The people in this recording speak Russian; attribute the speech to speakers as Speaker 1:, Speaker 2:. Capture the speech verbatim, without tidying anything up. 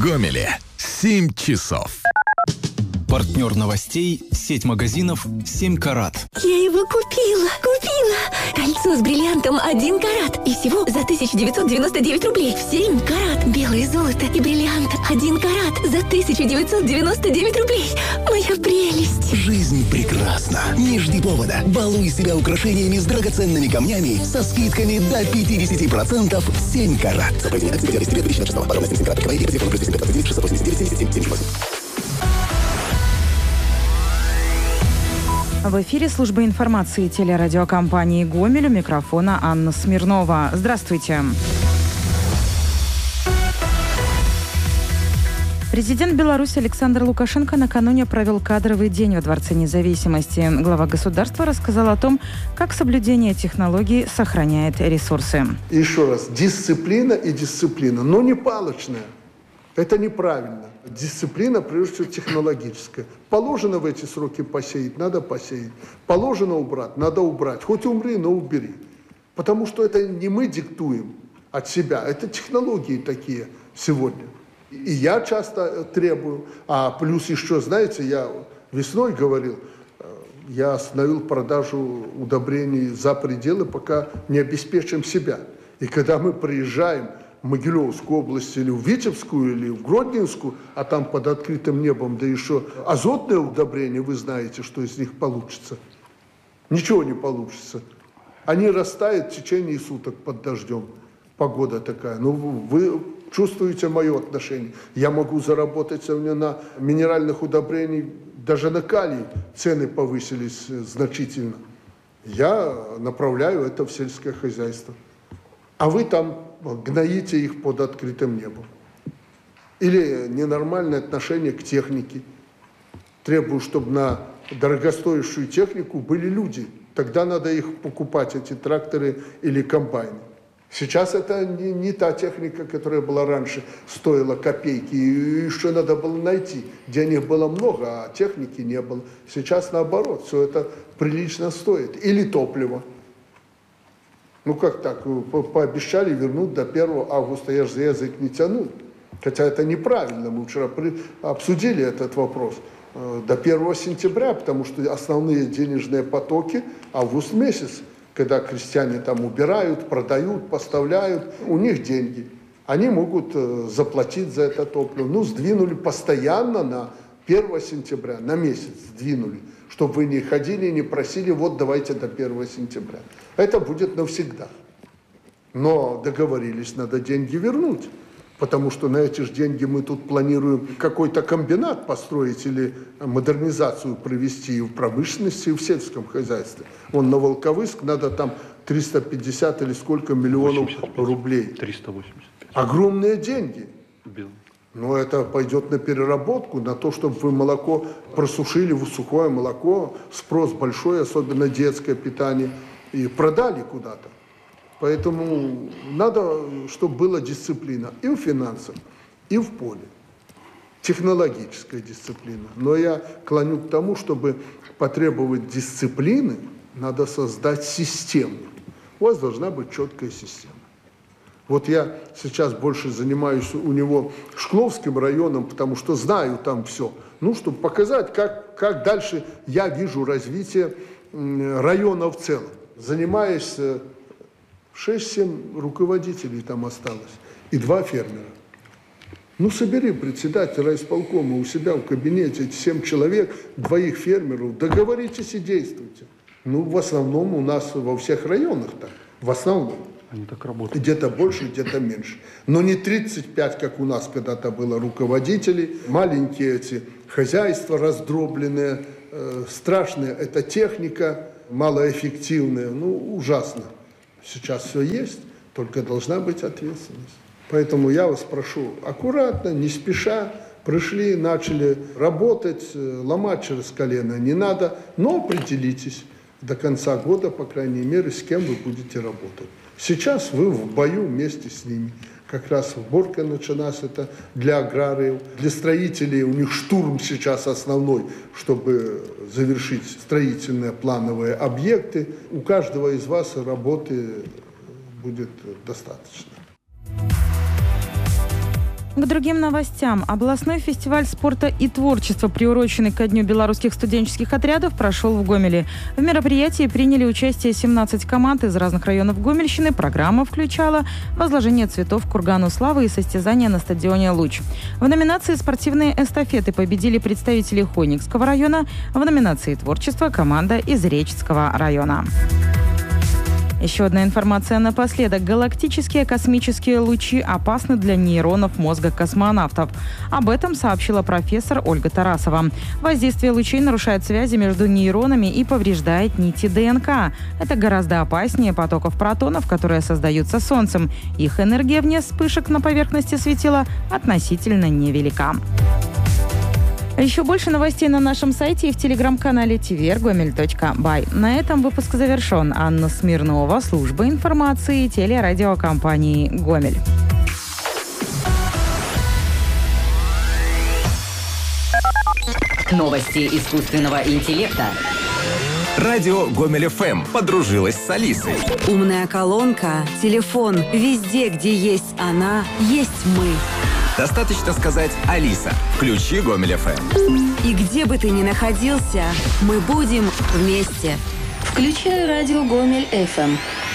Speaker 1: Гомеле семь часов.
Speaker 2: Партнер новостей – сеть магазинов «семь карат».
Speaker 3: Я его купила, купила! Кольцо с бриллиантом один карат. И всего за тысяча девятьсот девяносто девять рублей. В семь карат. Белое золото и бриллиант один карат за тысяча девятьсот девяносто девять рублей. Моя прелесть!
Speaker 4: Жизнь прекрасна. Не жди повода. Балуй себя украшениями с драгоценными камнями со скидками до пятьдесят процентов в семь карат.
Speaker 5: В эфире служба информации телерадиокомпании «Гомель». У микрофона Анна Смирнова. Здравствуйте. Президент Беларуси Александр Лукашенко накануне провел кадровый день во Дворце независимости. Глава государства рассказал о том, как соблюдение технологий сохраняет ресурсы.
Speaker 6: Еще раз, дисциплина и дисциплина, но не палочная. Это неправильно. Дисциплина, прежде всего, технологическая. Положено в эти сроки посеять, надо посеять. Положено убрать, надо убрать. Хоть умри, но убери. Потому что это не мы диктуем от себя, это технологии такие сегодня. И я часто требую. А плюс еще, знаете, я весной говорил, я остановил продажу удобрений за пределы, пока не обеспечим себя. И когда мы приезжаем в Могилевскую область или в Витебскую, или в Гродненскую, а там под открытым небом, да еще азотное удобрение, вы знаете, что из них получится. Ничего не получится. Они растают в течение суток под дождем. Погода такая. Ну, вы чувствуете мое отношение. Я могу заработать сегодня на минеральных удобрениях, даже на калий цены повысились значительно. Я направляю это в сельское хозяйство. А вы там гноите их под открытым небом. Или ненормальное отношение к технике. Требую, чтобы на дорогостоящую технику были люди. Тогда надо их покупать, эти тракторы или комбайны. Сейчас это не, не та техника, которая была раньше, стоила копейки. И еще надо было найти. Денег было много, а техники не было. Сейчас наоборот, все это прилично стоит. Или топливо. Ну как так, По пообещали вернуть до первого августа, я же за язык не тянул. Хотя это неправильно, мы вчера при... обсудили этот вопрос. До первого сентября, потому что основные денежные потоки август месяц, когда крестьяне там убирают, продают, поставляют, у них деньги. Они могут заплатить за это топливо. Ну, сдвинули постоянно на первого сентября, на месяц сдвинули, чтобы вы не ходили и не просили, вот давайте до первого сентября. Это будет навсегда. Но договорились, надо деньги вернуть. Потому что на эти же деньги мы тут планируем какой-то комбинат построить или модернизацию провести и в промышленности, и в сельском хозяйстве. Вон на Волковыск надо там триста пятьдесят или сколько миллионов рублей.
Speaker 7: триста восемьдесят пять.
Speaker 6: Огромные деньги.
Speaker 7: Бил.
Speaker 6: Но это пойдет на переработку, на то, чтобы вы молоко просушили, в сухое молоко, спрос большой, особенно детское питание, и продали куда-то. Поэтому надо, чтобы была дисциплина и в финансах, и в поле. Технологическая дисциплина. Но я клоню к тому, чтобы потребовать дисциплины, надо создать систему. У вас должна быть четкая система. Вот я сейчас больше занимаюсь у него Шкловским районом, потому что знаю там все. Ну, чтобы показать, как, как дальше я вижу развитие района в целом. Занимаюсь, шесть-семь руководителей там осталось и два фермера. Ну, собери председателя райисполкома у себя в кабинете, эти семь человек, двоих фермеров, договоритесь и действуйте. Ну, в основном у нас во всех районах так, в основном.
Speaker 7: Они так работают.
Speaker 6: Где-то больше, где-то меньше. Но не тридцать пять, как у нас когда-то было, руководителей. Маленькие эти хозяйства раздробленные, э, страшные. Это техника малоэффективная. Ну, ужасно. Сейчас все есть, только должна быть ответственность. Поэтому я вас прошу, аккуратно, не спеша, пришли, начали работать, ломать через колено не надо, но определитесь до конца года, по крайней мере, с кем вы будете работать. Сейчас вы в бою вместе с ними. Как раз уборка началась, это для аграриев, для строителей. У них штурм сейчас основной, чтобы завершить строительные плановые объекты. У каждого из вас работы будет достаточно.
Speaker 5: К другим новостям. Областной фестиваль спорта и творчества, приуроченный ко Дню белорусских студенческих отрядов, прошел в Гомеле. В мероприятии приняли участие семнадцать команд из разных районов Гомельщины. Программа включала возложение цветов к кургану славы и состязания на стадионе «Луч». В номинации «Спортивные эстафеты» победили представители Хойникского района. В номинации «Творчество» команда из Речского района. Еще одна информация напоследок. Галактические космические лучи опасны для нейронов мозга космонавтов. Об этом сообщила профессор Ольга Тарасова. Воздействие лучей нарушает связи между нейронами и повреждает нити ДНК. Это гораздо опаснее потоков протонов, которые создаются Солнцем. Их энергия вне вспышек на поверхности светила относительно невелика. Еще больше новостей на нашем сайте и в телеграм-канале ти ви эр гомель точка бай. На этом выпуск завершен. Анна Смирнова, служба информации телерадиокомпании «Гомель».
Speaker 8: Новости искусственного интеллекта.
Speaker 9: Радио Гомель-ФМ подружилась с Алисой.
Speaker 10: Умная колонка, телефон. Везде, где есть она, есть мы.
Speaker 9: Достаточно сказать «Алиса, включи Гомель-ФМ».
Speaker 10: И где бы ты ни находился, мы будем вместе.
Speaker 11: Включай радио Гомель-ФМ.